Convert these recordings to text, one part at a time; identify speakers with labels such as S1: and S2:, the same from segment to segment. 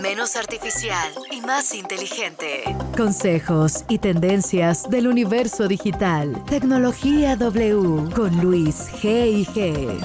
S1: menos artificial y más inteligente.
S2: Consejos y tendencias del universo digital. Tecnología W con Luis G&G.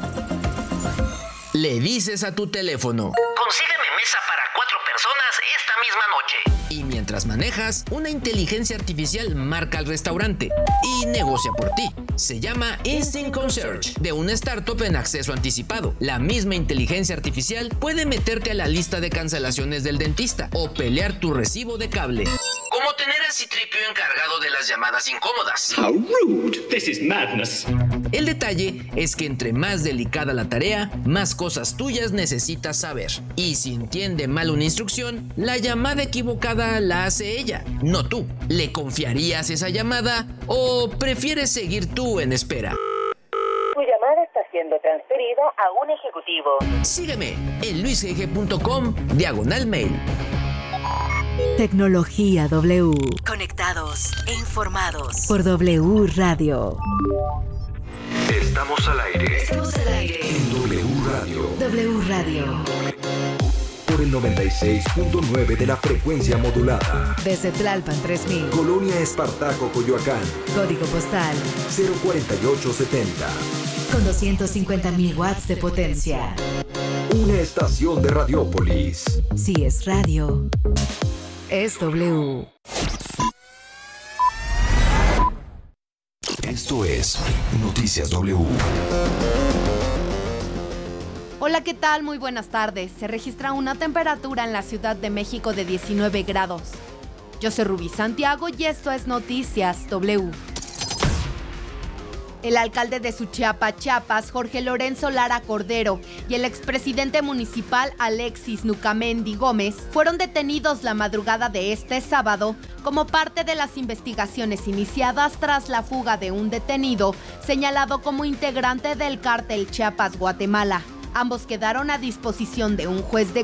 S3: Le dices a tu teléfono:
S4: consígueme mesa para 4 personas esta misma noche.
S3: Y mientras manejas, una inteligencia artificial marca al restaurante y negocia por ti. Se llama Instinct Concierge, de una startup en acceso anticipado. La misma inteligencia artificial puede meterte a la lista de cancelaciones del dentista o pelear tu recibo de cable.
S4: Como tener a Citripio encargado de las llamadas incómodas.
S5: How rude. This is madness.
S3: El detalle es que entre más delicada la tarea, más cosas tuyas necesitas saber. Y si entiende mal una instrucción, la llamada equivocada la hace ella, no tú. ¿Le confiarías esa llamada o prefieres seguir tú en espera?
S6: Tu llamada está siendo transferida a un ejecutivo.
S3: Sígueme en luisgg.com/mail.
S2: Tecnología W.
S1: Conectados e informados
S2: Por W Radio.
S7: Estamos al aire.
S1: Estamos al aire
S7: En W Radio.
S2: W Radio.
S7: Por el 96.9 de la frecuencia modulada.
S2: Desde Tlalpan 3000.
S7: Colonia Espartaco, Coyoacán.
S2: Código postal
S7: 04870.
S2: con 250.000 watts de potencia.
S7: Una estación de Radiópolis.
S2: Si es radio, es W.
S7: Esto es Noticias W.
S8: Hola, ¿qué tal? Muy buenas tardes. Se registra una temperatura en la Ciudad de México de 19 grados. Yo soy Rubí Santiago y esto es Noticias W. El alcalde de Suchiapa, Chiapas, Jorge Lorenzo Lara Cordero, y el expresidente municipal Alexis Nucamendi Gómez fueron detenidos la madrugada de este sábado como parte de las investigaciones iniciadas tras la fuga de un detenido señalado como integrante del cártel Chiapas Guatemala. Ambos quedaron a disposición de un juez de